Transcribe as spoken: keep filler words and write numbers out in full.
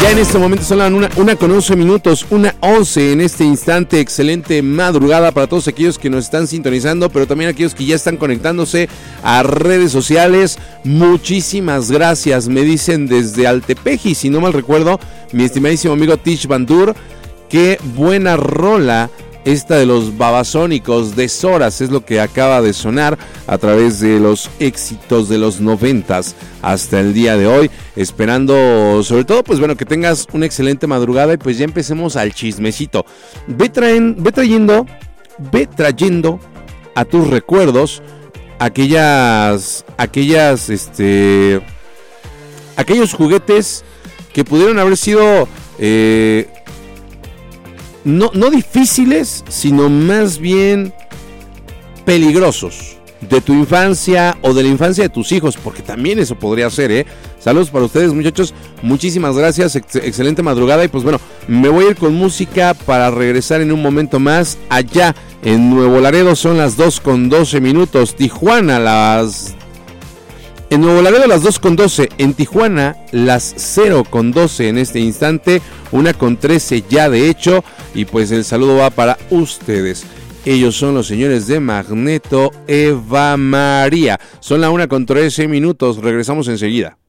Ya en este momento son las una, una con once minutos, una once en este instante. Excelente madrugada para todos aquellos que nos están sintonizando, pero también aquellos que ya están conectándose a redes sociales. Muchísimas gracias, me dicen desde Altepeji, si no mal recuerdo, mi estimadísimo amigo Tish Bandur. Qué buena rola esta de los Babasónicos de Soras, es lo que acaba de sonar a través de los éxitos de los noventas hasta el día de hoy, esperando sobre todo pues bueno que tengas una excelente madrugada y pues ya empecemos al chismecito. Ve, traen, ve trayendo, ve trayendo a tus recuerdos aquellas, aquellas, este, aquellos juguetes que pudieron haber sido eh, No, no difíciles, sino más bien peligrosos de tu infancia o de la infancia de tus hijos, porque también eso podría ser, ¿eh? Saludos para ustedes, muchachos, muchísimas gracias, ex- excelente madrugada y pues bueno, me voy a ir con música para regresar en un momento más. Allá en Nuevo Laredo son las dos con doce minutos, Tijuana las... En Nuevo Laredo las dos con doce, en Tijuana las cero con doce en este instante, una con trece ya de hecho, y pues el saludo va para ustedes. Ellos son los señores de Magneto Eva María. Son la una con trece minutos, regresamos enseguida.